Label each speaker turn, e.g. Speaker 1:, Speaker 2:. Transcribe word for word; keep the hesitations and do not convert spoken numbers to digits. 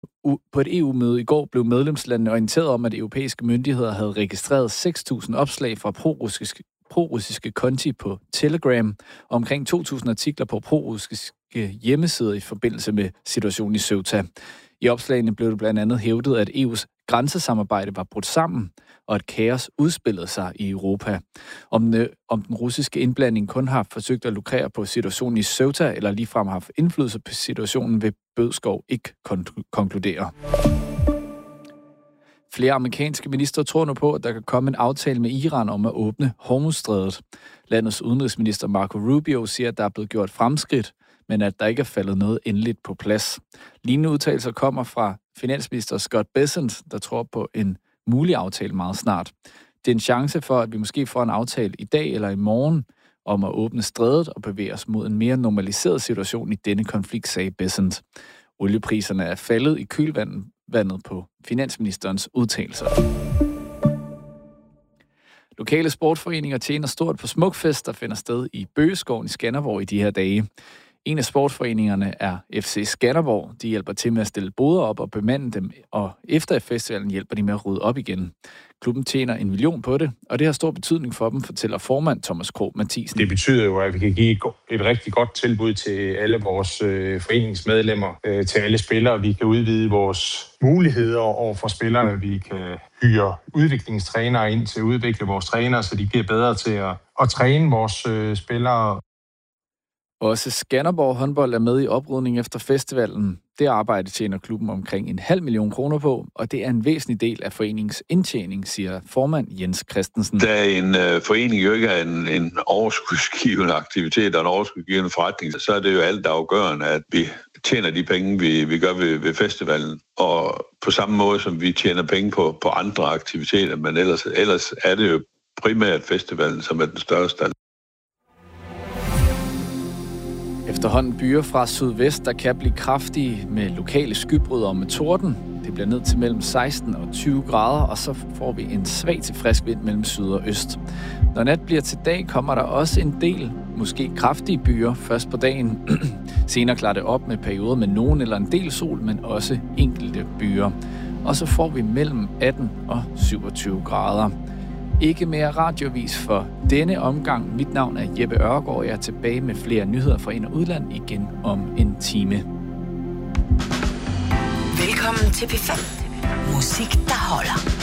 Speaker 1: På et E U-møde i går blev medlemslandene orienteret om, at europæiske myndigheder havde registreret seks tusind opslag fra pro-russiske, pro-russiske konti på Telegram og omkring to tusind artikler på pro-russiske hjemmesider i forbindelse med situationen i Ceuta. I opslagene blev det blandt andet hævdet, at E U's grænsesamarbejde var brudt sammen, og at kaos udspillede sig i Europa. Om, øh, om den russiske indblanding kun har forsøgt at lukrere på situationen i Ceuta, eller ligefrem har haft indflydelse på situationen, vil Bødskov ikke kon- konkludere. Flere amerikanske minister tror nu på, at der kan komme en aftale med Iran om at åbne Hormuzstrædet. Landets udenrigsminister Marco Rubio siger, at der er blevet gjort fremskridt, men at der ikke er faldet noget endeligt på plads. Lignende udtalelser kommer fra finansminister Scott Bessent, der tror på en mulig aftale meget snart. Det er en chance for, at vi måske får en aftale i dag eller i morgen om at åbne strædet og bevæge os mod en mere normaliseret situation i denne konflikt, sagde Bessent. Oliepriserne er faldet i kølvandet på finansministerens udtalelser. Lokale sportforeninger tjener stort på Smukfest, der finder sted i Bøgeskoven i Skanderborg i de her dage. En af sportsforeningerne er F C Skanderborg. De hjælper til med at stille boder op og bemande dem, og efter festivalen hjælper de med at rydde op igen. Klubben tjener en million på det, og det har stor betydning for dem, fortæller formand Thomas Krog Mathisen.
Speaker 2: Det betyder jo, at vi kan give et rigtig godt tilbud til alle vores øh, foreningsmedlemmer, øh, til alle spillere. Vi kan udvide vores muligheder over for spillerne. Vi kan hyre udviklingstrænere ind til at udvikle vores trænere, så de bliver bedre til at, at træne vores øh, spillere.
Speaker 1: Også Skanderborg håndbold er med i oprydning efter festivalen. Det arbejde tjener klubben omkring en halv million kroner på, og det er en væsentlig del af foreningens indtjening, siger formand Jens Christensen.
Speaker 3: Da en øh, forening jo ikke er en, en overskudsgivende aktivitet og en overskudsgivende forretning, så er det jo alt afgørende, at vi tjener de penge, vi, vi gør ved, ved festivalen. Og på samme måde, som vi tjener penge på, på andre aktiviteter, men ellers, ellers er det jo primært festivalen, som er den største.
Speaker 1: Efterhånden byer fra sydvest, der kan blive kraftige med lokale skybrud og med torden. Det bliver ned til mellem seksten og tyve grader, og så får vi en svag til frisk vind mellem syd og øst. Når nat bliver til dag, kommer der også en del, måske kraftige byer, først på dagen. Senere klarer det op med perioder med nogen eller en del sol, men også enkelte byer. Og så får vi mellem atten og syvogtyve grader. Ikke mere radiovis for denne omgang. Mit navn er Jeppe Ørgaard, og jeg er tilbage med flere nyheder fra ind- og udland igen om en time.
Speaker 4: Velkommen til P fem. Musik, der holder.